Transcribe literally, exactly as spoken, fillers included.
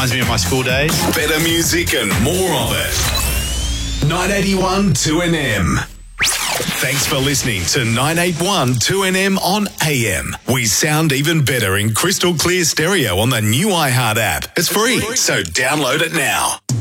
reminds me of my school days. Better music and more of it. nine eighty-one two N M. Thanks for listening to nine eighty-one two N M on A M. We sound even better in crystal clear stereo on the new iHeart app. It's free, so download it now.